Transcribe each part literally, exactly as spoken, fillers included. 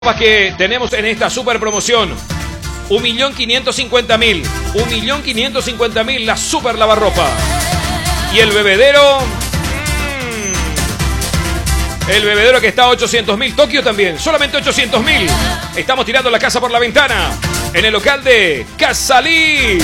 Que tenemos en esta super promoción. Un millón quinientos cincuenta mil. Un millón quinientos cincuenta mil la super lavarropa. Y el bebedero. Mmm, el bebedero que está a ochocientos mil. Tokio también. Solamente ochocientos mil. Estamos tirando la casa por la ventana. En el local de Casalís.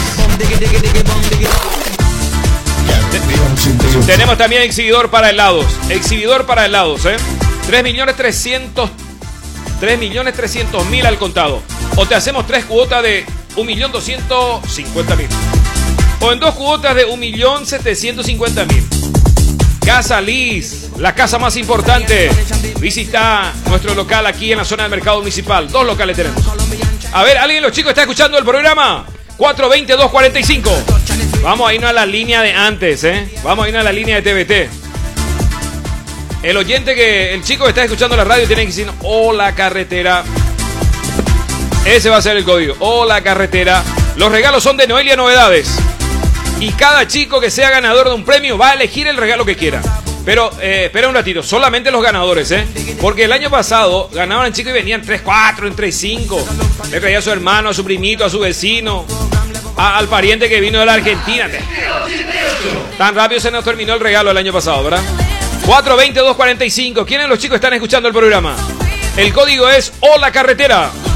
Tenemos también exhibidor para helados. Exhibidor para helados, ¿eh? tres millones trescientos tres millones trescientos mil al contado. O te hacemos tres cuotas de un millón doscientos cincuenta mil. O en dos cuotas de un millón setecientos cincuenta mil. Casalís, la casa más importante. Visita nuestro local aquí en la zona del mercado municipal. Dos locales tenemos. A ver, ¿alguien de los chicos está escuchando el programa? cuatro veinte, dos cuarenta y cinco. Vamos a irnos a la línea de antes, ¿eh? Vamos a irnos a la línea de T V T. El oyente que, el chico que está escuchando la radio tiene que decir, hola carretera. Ese va a ser el código, hola carretera. Los regalos son de Noelia Novedades. Y cada chico que sea ganador de un premio va a elegir el regalo que quiera. Pero, eh, espera un ratito, solamente los ganadores, ¿eh? Porque el año pasado ganaban chicos y venían tres, cuatro, tres, cinco. Le traía a su hermano, a su primito, a su vecino, a, al pariente que vino de la Argentina. Tan rápido se nos terminó el regalo el año pasado, ¿verdad? cuatro veinte, dos cuarenta y cinco. ¿Quiénes de los chicos están escuchando el programa? El código es Hola Carretera.